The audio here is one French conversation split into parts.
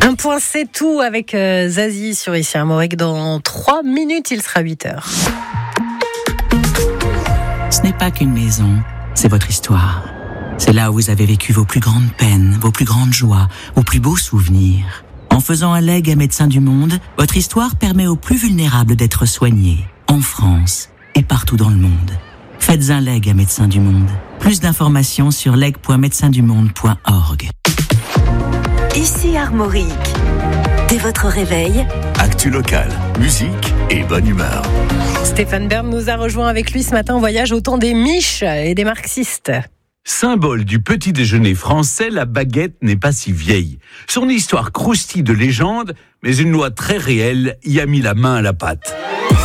Un point, c'est tout avec Zazie sur Ici Armorique. Dans 3 minutes, il sera 8h. Ce n'est pas qu'une maison, c'est votre histoire. C'est là où vous avez vécu vos plus grandes peines, vos plus grandes joies, vos plus beaux souvenirs. En faisant un legs à Médecins du Monde, votre histoire permet aux plus vulnérables d'être soignés, en France et partout dans le monde. Faites un legs à Médecins du Monde. Plus d'informations sur leg.médecindumonde.org. Ici Armorique. Dès votre réveil, actu local, musique et bonne humeur. Stéphane Bern nous a rejoint avec lui ce matin en voyage au temps des miches et des marxistes. Symbole du petit déjeuner français, la baguette n'est pas si vieille. Son histoire croustille de légende, mais une loi très réelle y a mis la main à la pâte.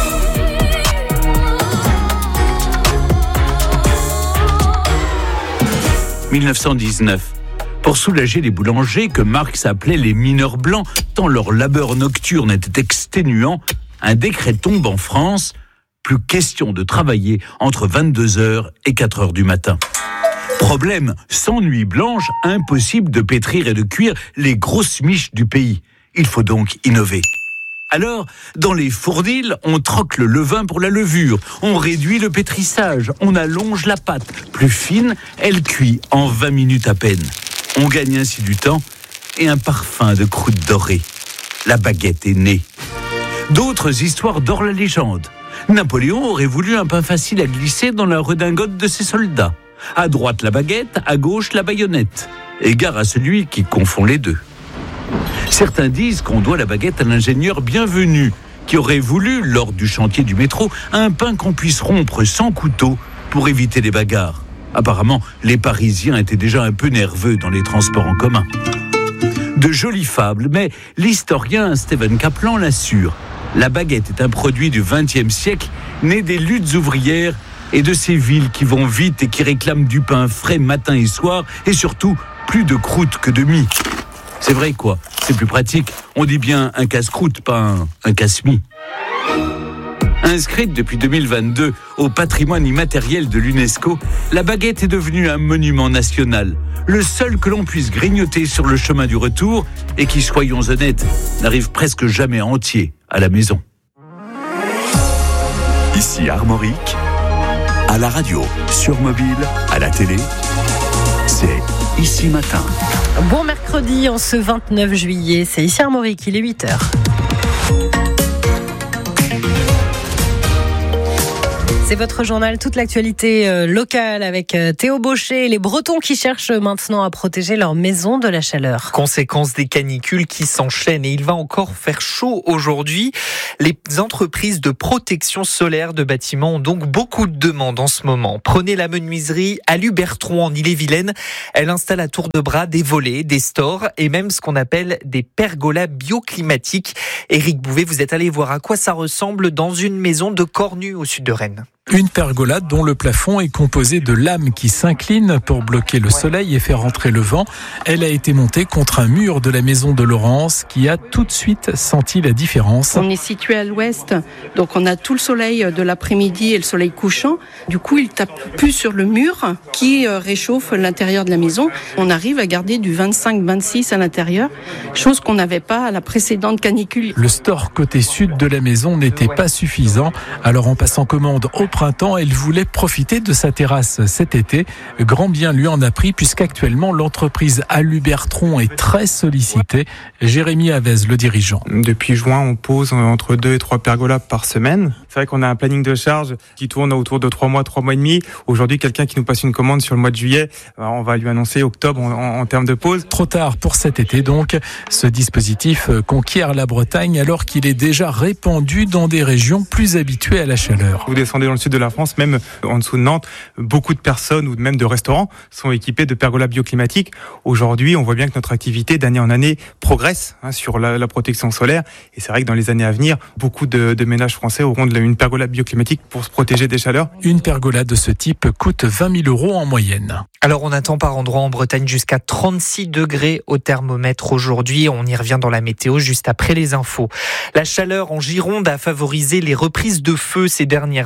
« 1919. Pour soulager les boulangers que Marx appelait les mineurs blancs, tant leur labeur nocturne était exténuant, un décret tombe en France. Plus question de travailler entre 22h et 4h du matin. Problème, sans nuit blanche, impossible de pétrir et de cuire les grosses miches du pays. Il faut donc innover. Alors, dans les fournils, on troque le levain pour la levure, on réduit le pétrissage, on allonge la pâte. Plus fine, elle cuit en 20 minutes à peine. On gagne ainsi du temps et un parfum de croûte dorée. La baguette est née. D'autres histoires dorent la légende. Napoléon aurait voulu un pain facile à glisser dans la redingote de ses soldats. À droite la baguette, à gauche la baïonnette. Égard à celui qui confond les deux. Certains disent qu'on doit la baguette à l'ingénieur Bienvenu, qui aurait voulu, lors du chantier du métro, un pain qu'on puisse rompre sans couteau pour éviter les bagarres. Apparemment, les Parisiens étaient déjà un peu nerveux dans les transports en commun. De jolies fables, mais l'historien Stephen Kaplan l'assure. La baguette est un produit du XXe siècle, né des luttes ouvrières et de ces villes qui vont vite et qui réclament du pain frais matin et soir, et surtout, plus de croûte que de mie. C'est vrai quoi, c'est plus pratique. On dit bien un casse-croûte, pas un casse-mie. Inscrite depuis 2022 au patrimoine immatériel de l'UNESCO, la baguette est devenue un monument national. Le seul que l'on puisse grignoter sur le chemin du retour et qui, soyons honnêtes, n'arrive presque jamais entier à la maison. Ici Armorique, à la radio, sur mobile, à la télé, c'est Ici Matin. Bon mercredi en ce 29 juillet, c'est Ici Armorique, il est 8h. C'est votre journal, toute l'actualité locale avec Théo Baucher, les Bretons qui cherchent maintenant à protéger leur maison de la chaleur. Conséquence des canicules qui s'enchaînent et il va encore faire chaud aujourd'hui. Les entreprises de protection solaire de bâtiments ont donc beaucoup de demandes en ce moment. Prenez la menuiserie Alubertron en Ille-et-Vilaine. Elle installe à tour de bras des volets, des stores et même ce qu'on appelle des pergolas bioclimatiques. Éric Bouvet, vous êtes allé voir à quoi ça ressemble dans une maison de Cornu au sud de Rennes. Une pergola dont le plafond est composé de lames qui s'inclinent pour bloquer le soleil et faire entrer le vent. Elle a été montée contre un mur de la maison de Laurence qui a tout de suite senti la différence. On est situé à l'ouest, donc on a tout le soleil de l'après-midi et le soleil couchant. Du coup, il tape plus sur le mur qui réchauffe l'intérieur de la maison. On arrive à garder du 25-26 à l'intérieur, chose qu'on n'avait pas à la précédente canicule. Le store côté sud de la maison n'était pas suffisant, alors en passant commande au printemps, elle voulait profiter de sa terrasse cet été. Grand bien lui en a pris puisqu'actuellement l'entreprise Alubertron est très sollicitée. Jérémy Avez, le dirigeant. Depuis juin, on pose entre 2 et 3 pergolas par semaine. C'est vrai qu'on a un planning de charge qui tourne autour de 3 mois et demi. Aujourd'hui, quelqu'un qui nous passe une commande sur le mois de juillet, on va lui annoncer octobre en termes de pause. Trop tard pour cet été donc. Ce dispositif conquiert la Bretagne alors qu'il est déjà répandu dans des régions plus habituées à la chaleur. Vous descendez dans le sud de la France, même en dessous de Nantes, beaucoup de personnes ou même de restaurants sont équipés de pergolas bioclimatiques. Aujourd'hui, on voit bien que notre activité d'année en année progresse sur la protection solaire. Et c'est vrai que dans les années à venir, beaucoup de ménages français auront une pergola bioclimatique pour se protéger des chaleurs. Une pergola de ce type coûte 20 000 € en moyenne. Alors on attend par endroits en Bretagne jusqu'à 36 degrés au thermomètre aujourd'hui. On y revient dans la météo juste après les infos. La chaleur en Gironde a favorisé les reprises de feu ces dernières heures.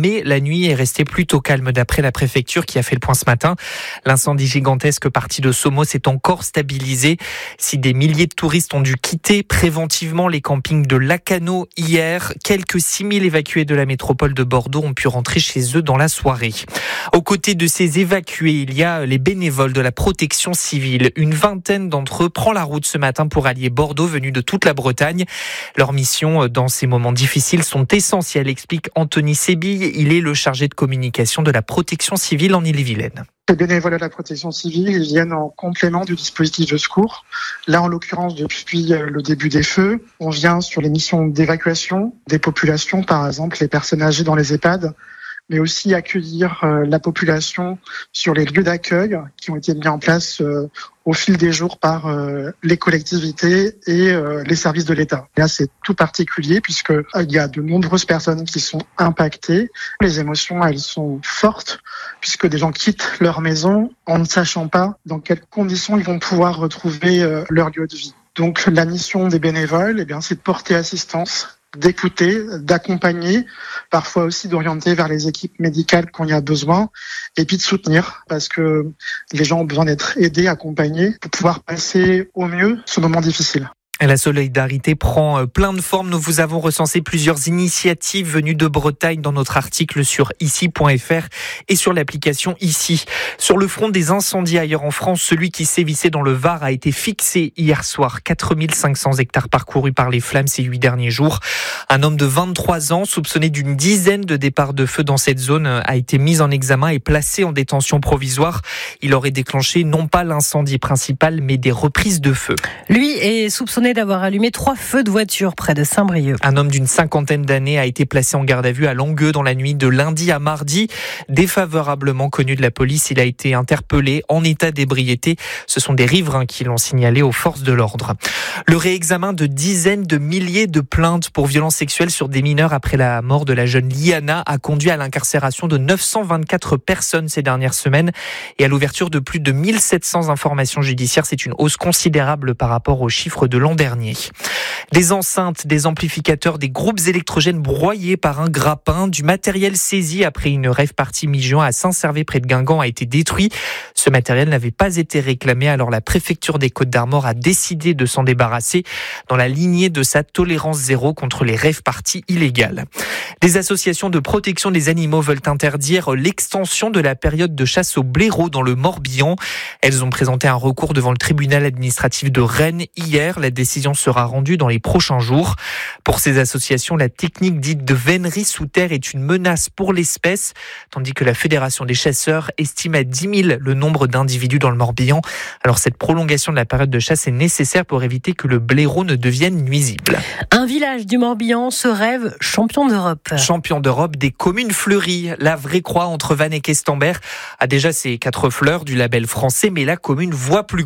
mais la nuit est restée plutôt calme d'après la préfecture qui a fait le point ce matin. L'incendie gigantesque parti de Somos s'est encore stabilisé. Si des milliers de touristes ont dû quitter préventivement les campings de Lacanau hier, quelques 6000 évacués de la métropole de Bordeaux ont pu rentrer chez eux dans la soirée. Aux côtés de ces évacués, il y a les bénévoles de la protection civile. Une vingtaine d'entre eux prend la route ce matin pour allier Bordeaux, venus de toute la Bretagne. Leurs missions dans ces moments difficiles sont essentielles, explique Anthony Sébille. Il est le chargé de communication de la protection civile en Ille-et-Vilaine. Les bénévoles de la protection civile, ils viennent en complément du dispositif de secours. Là, en l'occurrence, depuis le début des feux, on vient sur les missions d'évacuation des populations, par exemple les personnes âgées dans les EHPAD, mais aussi accueillir la population sur les lieux d'accueil qui ont été mis en place au fil des jours par les collectivités et les services de l'État. Là, c'est tout particulier puisque il y a de nombreuses personnes qui sont impactées. Les émotions, elles sont fortes puisque des gens quittent leur maison en ne sachant pas dans quelles conditions ils vont pouvoir retrouver leur lieu de vie. Donc, la mission des bénévoles, c'est de porter assistance, d'écouter, d'accompagner, parfois aussi d'orienter vers les équipes médicales quand il y a besoin, et puis de soutenir, parce que les gens ont besoin d'être aidés, accompagnés, pour pouvoir passer au mieux ce moment difficile. La solidarité prend plein de formes. Nous vous avons recensé plusieurs initiatives venues de Bretagne dans notre article sur ici.fr et sur l'application Ici. Sur le front des incendies ailleurs en France, celui qui sévissait dans le Var a été fixé hier soir. 4500 hectares parcourus par les flammes ces 8 derniers jours. Un homme de 23 ans, soupçonné d'une dizaine de départs de feu dans cette zone, a été mis en examen et placé en détention provisoire. Il aurait déclenché non pas l'incendie principal, mais des reprises de feu. Lui est soupçonné d'avoir allumé 3 feux de voiture près de Saint-Brieuc. Un homme d'une 50aine d'années a été placé en garde à vue à Langueux dans la nuit de lundi à mardi. Défavorablement connu de la police, il a été interpellé en état d'ébriété. Ce sont des riverains qui l'ont signalé aux forces de l'ordre. Le réexamen de dizaines de milliers de plaintes pour violences sexuelles sur des mineurs après la mort de la jeune Liana a conduit à l'incarcération de 924 personnes ces dernières semaines et à l'ouverture de plus de 1700 informations judiciaires. C'est une hausse considérable par rapport aux chiffres de l'an dernier. Des enceintes, des amplificateurs, des groupes électrogènes broyés par un grappin, du matériel saisi après une rave party mi-juin à Saint-Servais près de Guingamp a été détruit. Ce matériel n'avait pas été réclamé, alors la préfecture des Côtes-d'Armor a décidé de s'en débarrasser dans la lignée de sa tolérance zéro contre les rave parties illégales. Des associations de protection des animaux veulent interdire l'extension de la période de chasse au blaireau dans le Morbihan. Elles ont présenté un recours devant le tribunal administratif de Rennes hier. La décision sera rendue dans les prochains jours. Pour ces associations, la technique dite de vénerie sous terre est une menace pour l'espèce, tandis que la Fédération des chasseurs estime à 10 000 le nombre d'individus dans le Morbihan. Alors cette prolongation de la période de chasse est nécessaire pour éviter que le blaireau ne devienne nuisible. Un village du Morbihan se rêve champion d'Europe. Champion d'Europe des communes fleuries. La Vraie Croix entre Vannes et Questembert a déjà ses 4 fleurs du label français, mais la commune voit plus